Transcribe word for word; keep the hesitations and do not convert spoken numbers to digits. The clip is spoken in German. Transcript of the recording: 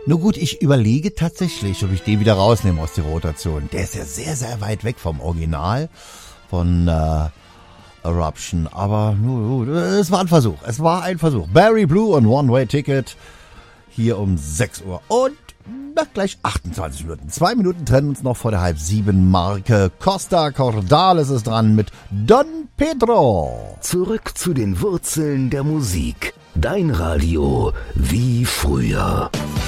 Nur gut, ich überlege tatsächlich, ob ich den wieder rausnehme aus der Rotation. Der ist ja sehr, sehr weit weg vom Original von äh, Eruption. Aber nur, es war ein Versuch. Es war ein Versuch. Barry Blue und One-Way Ticket hier um sechs Uhr und na, gleich achtundzwanzig Minuten. Zwei Minuten trennen uns noch vor der halb sieben Marke. Costa Cordales ist dran mit Don Pedro. Zurück zu den Wurzeln der Musik. Dein Radio wie früher.